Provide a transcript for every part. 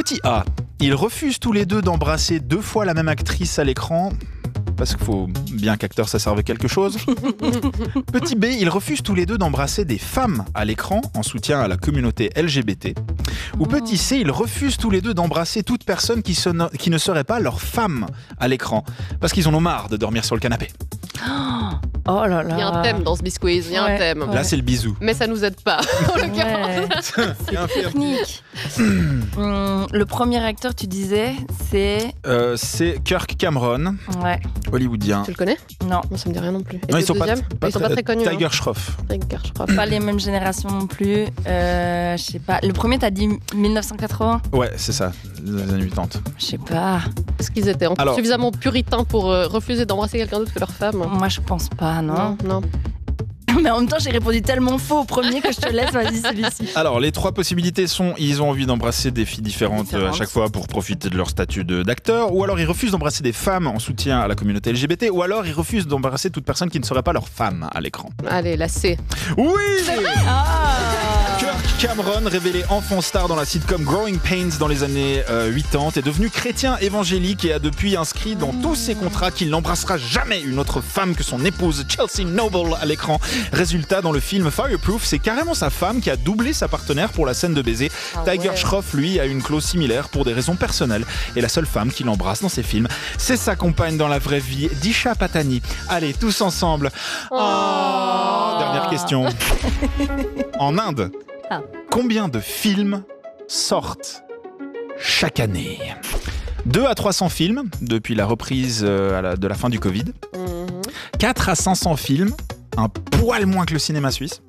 Petit A, ils refusent tous les deux d'embrasser 2 fois la même actrice à l'écran. Parce qu'il faut bien qu'acteur ça serve à quelque chose. Petit B, ils refusent tous les deux d'embrasser des femmes à l'écran en soutien à la communauté LGBT. Ou petit C, ils refusent tous les deux d'embrasser toute personne qui ne serait pas leur femme à l'écran. Parce qu'ils en ont marre de dormir sur le canapé. Oh là là. Il y a un thème dans ce bisquiz, il y a un thème. Là, c'est le bisou. Mais ça nous aide pas, en l'occurrence. C'est technique. Le premier acteur, tu disais, c'est... C'est Kirk Cameron, hollywoodien. Tu le connais? Non. Moi, ça me dit rien non plus. Et Non, le ils sont deuxième ils sont pas très connus. Tiger Shroff. Tiger Shroff. Pas les mêmes générations non plus. Je sais pas. Le premier, t'as dit 1980? Ouais, c'est ça, les années 80. Je sais pas. Est-ce qu'ils étaient encore suffisamment puritains pour refuser d'embrasser quelqu'un d'autre que leur femme? Moi, je pense pas, non. Non. Mais en même temps, j'ai répondu tellement faux au premier que je te laisse, vas-y, celui-ci. Alors, les 3 possibilités sont: ils ont envie d'embrasser des filles différentes à chaque fois pour profiter de leur statut d'acteur, ou alors ils refusent d'embrasser des femmes en soutien à la communauté LGBT, ou alors ils refusent d'embrasser toute personne qui ne serait pas leur femme à l'écran. Allez, la C. Oui! Kirk Cameron, révélé enfant star dans la sitcom Growing Pains dans les années 80, est devenu chrétien évangélique et a depuis inscrit dans tous ses contrats qu'il n'embrassera jamais une autre femme que son épouse Chelsea Noble à l'écran. Résultat, dans le film Fireproof, c'est carrément sa femme qui a doublé sa partenaire pour la scène de baiser. Tiger Shroff, lui, a une clause similaire pour des raisons personnelles. Et la seule femme qu'il embrasse dans ses films, c'est sa compagne dans la vraie vie, Disha Patani. Allez, tous ensemble. Dernière question. En Inde, combien de films sortent chaque année? 2 à 300 films depuis la reprise de la fin du Covid. 4 à 500 films, un poil moins que le cinéma suisse.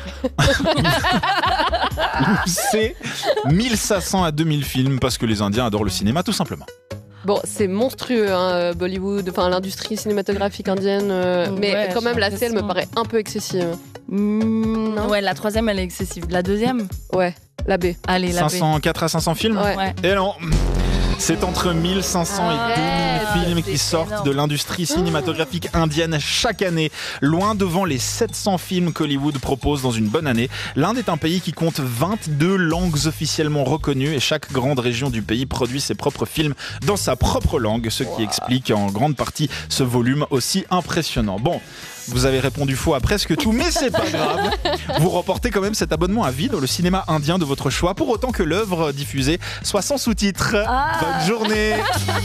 C'est 1500 à 2000 films parce que les Indiens adorent le cinéma tout simplement. Bon, c'est monstrueux, hein, Bollywood, enfin l'industrie cinématographique indienne, mais quand même la C, elle me paraît un peu excessive. Ouais, la troisième, elle est excessive. La deuxième? Ouais, la B. Allez, la B. 4 à 500 films? Ouais. Et non, c'est entre 1500 et 2000 films qui sortent de l'industrie cinématographique indienne chaque année, loin devant les 700 films qu'Hollywood propose dans une bonne année. L'Inde est un pays qui compte 22 langues officiellement reconnues et chaque grande région du pays produit ses propres films dans sa propre langue, ce qui explique en grande partie ce volume aussi impressionnant. Bon, vous avez répondu faux à presque tout, mais c'est pas grave. Vous remportez quand même cet abonnement à vie dans le cinéma indien de votre choix, pour autant que l'œuvre diffusée soit sans sous-titres. Bonne journée.